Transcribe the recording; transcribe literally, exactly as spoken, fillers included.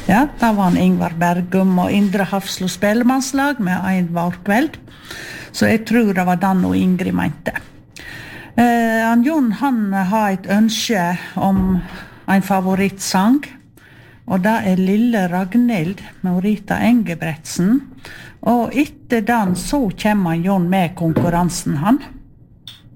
Ja, da var han Ingvar Bergum og Indre Hafslo spellemannslag med en vårkveld. Så jeg tror det var den og Ingrid mente. Eh, han Jon, han har et ønske om en favorittsang, og det er Lille Ragnhild med Rita Engebretsen. Og etter den så kommer han Jon med konkurransen han.